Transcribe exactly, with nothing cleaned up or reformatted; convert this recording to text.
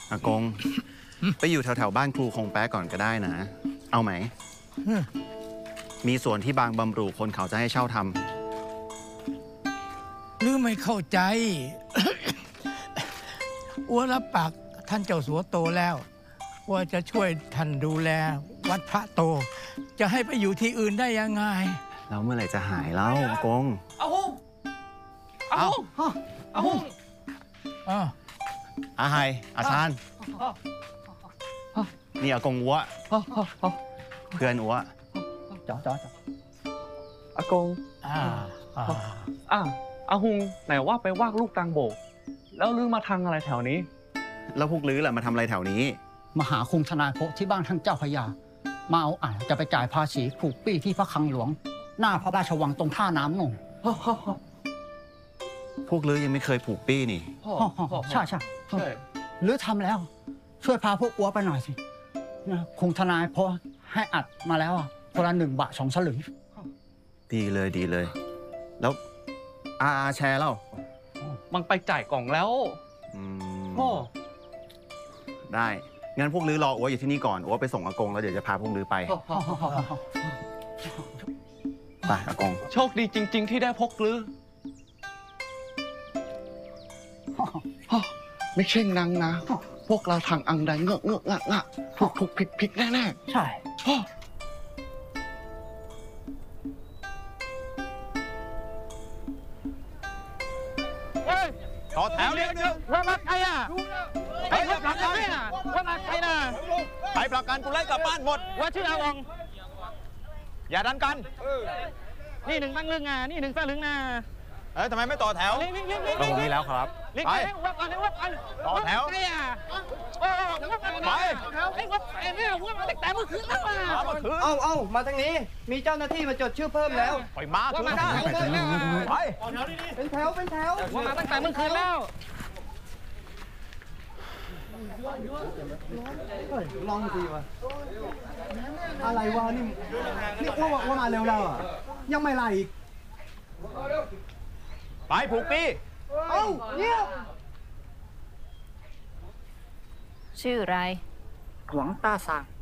อากง ไปอยู่แถวๆบ้านครูคงแป๊ะก่อนก็ได้นะ เอาไหม มีส่วนที่บางบำรุคนเขาจะให้เช่าทหรือไม่เข้าใจ อัวรับปากท่านเจ้าสัวโตแล้ว ว่าจะช่วยท่านดูแลวัดพระโต จะให้ไปอยู่ที่อื่นได้ยังไงำแล้วเมื่อไหร่จะหายเล่าอากงอาฮงอาฮงอาฮงอ้าวอาไฮอาชานนี่อากงอัวเพื่อนอัวจ๋อจ๋อจ๋ออากงอ่าอ่าอ่ะอาฮงไหนว่าไปวากลูกกลางโบก แล้วลือมาทางอะไรแถวนี้แล้วพวกลื้อล่ะมาทำอะไรแถวนี้มาหาคุงทนายโพที่บ้านท่านเจ้าพระยา มาเอาอ่านจะไปจ่ายภาษีผูกปี้ที่พระคลังหลวง หน้าพระราชวังตรงท่าน้ำนงพวกลื้อยังไม่เคยผูกปี้นี่ใช่ใช่ใช่หรือทำแล้ว ช่วยพาพวกอัวไปหน่อยสินะคุงทนายโพให้อัดมาแล้วอะคนละหนึ่งบาทสองสลึงดีเลยดีเลย แล้วอาอาแชร์เล่ามันไปจ่ายกล่องแล้วอืมโอ้ได้ งั้นพวกลื้อรออัวอยู่ที่นี่ก่อนอัวไปส่งอากงแล้วเดี๋ยวจะพาพวกลื้อไปไปอากงโชคดีจริง ๆ ที่ได้พกลือ ไม่ใช่นังนะ พวกเราทางอังใดเงอะเงอะงะงะถูกถูกผิดผิดแน่ๆใช่ต่อแถวเรียงหนึ่งว่ารักใครอ่ะไปกับผลักกันอ่ะว่ารักใครนะไปผลักกันกูไล่กลับบ้านหมดว่าชื่ออาองอย่าดันกันนี่หนึ่งตั้งลึงอ่ะนี่หนึ่งตั้งลึงนะเอ้ยทำไมไม่ต่อแถวเรียกเรียกเรียกเรียกตรงนี้แล้วครับเรียกไปเรียกว่าก่อนเรียกว่าก่อนต่อแถวใครอ่ะโอ้ว่าก่อนไปเรียกว่าใครเนี่ยว่ามาตั้งแต่เมื่อคืนแล้วอ่ะเอามาคืนเอ้าเอ้ามาทางนี้ มีเจ้าหน้าที่มาจดชื่อเพิ่มแล้วไปมาว่าคืนมาได้ตั้งแต่เมื่อคืนแล้วไปเป็นแถว เป็นแถวว่ามาตั้งแต่เมื่อคืนแล้วลองสิวะ อะไรวะนี่ นี่ว่าว่ามาเร็วแล้วอ่ะ ยังไม่ไล่อีกไปผูกปี้เอ้าเงียบชื่ออะไรหวังต้าซาง